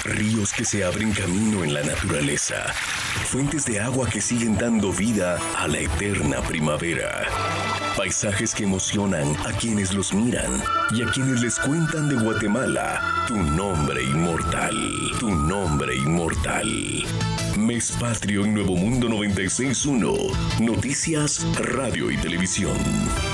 ríos que se abren camino en la naturaleza, fuentes de agua que siguen dando vida a la eterna primavera, paisajes que emocionan a quienes los miran y a quienes les cuentan de Guatemala, tu nombre inmortal, tu nombre inmortal. Mes Patrio en Nuevo Mundo 96.1, Noticias, Radio y Televisión.